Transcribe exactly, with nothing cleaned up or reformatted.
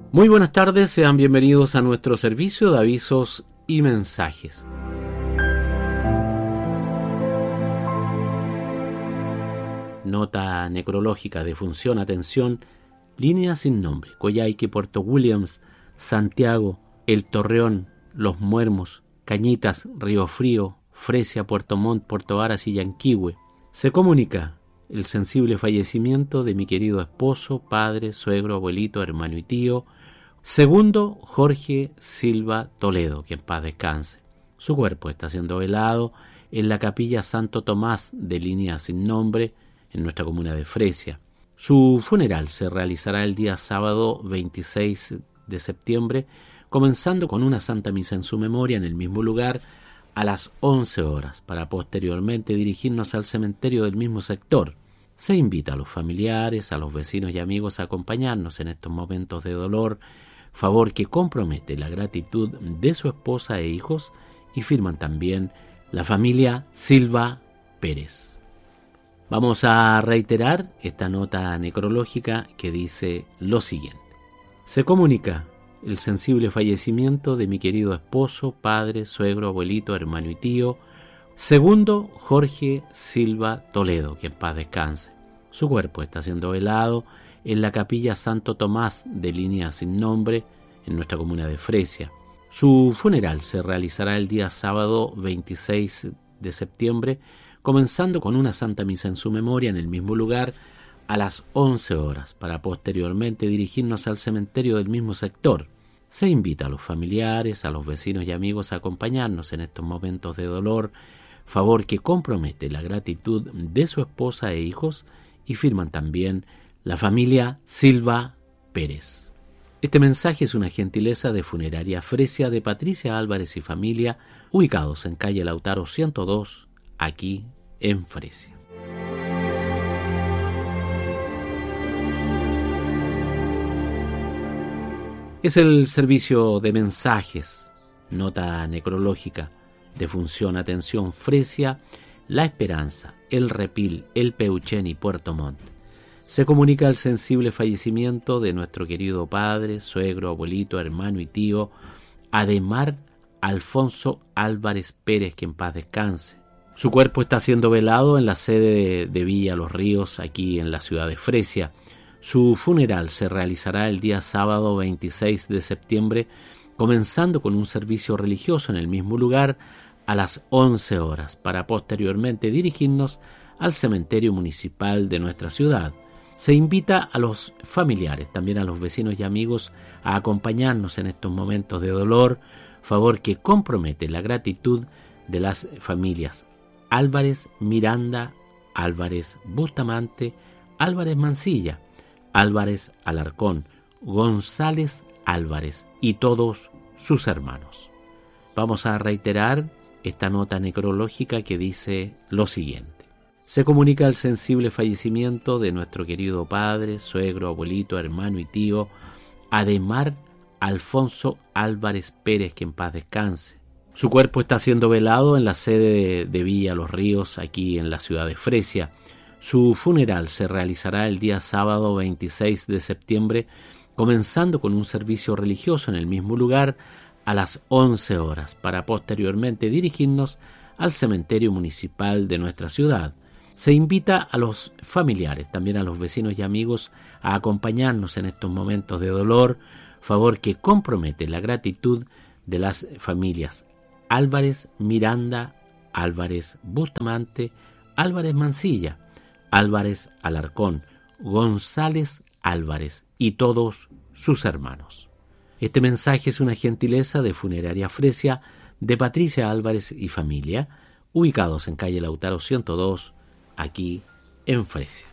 Muy buenas tardes, sean bienvenidos a nuestro servicio de avisos y mensajes. Nota necrológica, defunción, atención, línea sin nombre, Coyhaique, Puerto Williams, Santiago, El Torreón, Los Muermos, Cañitas, Río Frío, Fresia, Puerto Montt, Puerto Varas y Yanquihue. Se comunica el sensible fallecimiento de mi querido esposo, padre, suegro, abuelito, hermano y tío, segundo Jorge Silva Toledo, que en paz descanse. Su cuerpo está siendo velado en la capilla Santo Tomás de línea sin nombre, en nuestra comuna de Fresia. Su funeral se realizará el día sábado veintiséis de septiembre, comenzando con una santa misa en su memoria en el mismo lugar a las once horas, para posteriormente dirigirnos al cementerio del mismo sector. Se invita a los familiares, a los vecinos y amigos a acompañarnos en estos momentos de dolor, favor que compromete la gratitud de su esposa e hijos, y firman también la familia Silva Pérez. Vamos a reiterar esta nota necrológica que dice lo siguiente. Se comunica el sensible fallecimiento de mi querido esposo, padre, suegro, abuelito, hermano y tío, segundo Jorge Silva Toledo, que en paz descanse. Su cuerpo está siendo velado en la capilla Santo Tomás de línea sin nombre, en nuestra comuna de Fresia. Su funeral se realizará el día sábado veintiséis de septiembre, comenzando con una santa misa en su memoria en el mismo lugar a las once horas, para posteriormente dirigirnos al cementerio del mismo sector. Se invita a los familiares, a los vecinos y amigos a acompañarnos en estos momentos de dolor, favor que compromete la gratitud de su esposa e hijos, y firman también la familia Silva Pérez. Este mensaje es una gentileza de Funeraria Fresia de Patricia Álvarez y familia, ubicados en calle Lautaro ciento dos, aquí en Fresia. Es el servicio de mensajes, nota necrológica, defunción, atención, Fresia, La Esperanza, El Repil, El Peuchén y Puerto Montt. Se comunica el sensible fallecimiento de nuestro querido padre, suegro, abuelito, hermano y tío, Ademar Alfonso Álvarez Pérez, que en paz descanse. Su cuerpo está siendo velado en la sede de, de Villa Los Ríos, aquí en la ciudad de Fresia. Su funeral se realizará el día sábado veintiséis de septiembre, comenzando con un servicio religioso en el mismo lugar a las once horas, para posteriormente dirigirnos al cementerio municipal de nuestra ciudad. Se invita a los familiares, también a los vecinos y amigos, a acompañarnos en estos momentos de dolor, favor que compromete la gratitud de las familias Álvarez Miranda, Álvarez Bustamante, Álvarez Mancilla, Álvarez Alarcón, González Álvarez y todos sus hermanos. Vamos a reiterar esta nota necrológica que dice lo siguiente. Se comunica el sensible fallecimiento de nuestro querido padre, suegro, abuelito, hermano y tío, Ademar Alfonso Álvarez Pérez, que en paz descanse. Su cuerpo está siendo velado en la sede de, de Villa Los Ríos, aquí en la ciudad de Fresia. Su funeral se realizará el día sábado veintiséis de septiembre, comenzando con un servicio religioso en el mismo lugar a las once horas, para posteriormente dirigirnos al cementerio municipal de nuestra ciudad. Se invita a los familiares, también a los vecinos y amigos, a acompañarnos en estos momentos de dolor, favor que compromete la gratitud de las familias Álvarez Miranda, Álvarez Bustamante, Álvarez Mancilla, Álvarez Alarcón, González Álvarez y todos sus hermanos. Este mensaje es una gentileza de Funeraria Fresia de Patricia Álvarez y familia, ubicados en calle Lautaro ciento dos, aquí en Fresia.